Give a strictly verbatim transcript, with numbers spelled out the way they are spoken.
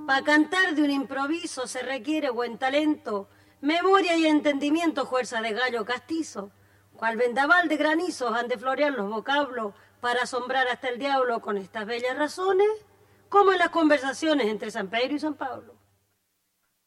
Pa' cantar de un improviso se requiere buen talento, memoria y entendimiento, fuerza de gallo castizo. Cual vendaval de granizos han de florear los vocablos para asombrar hasta el diablo con estas bellas razones, como en las conversaciones entre San Pedro y San Pablo.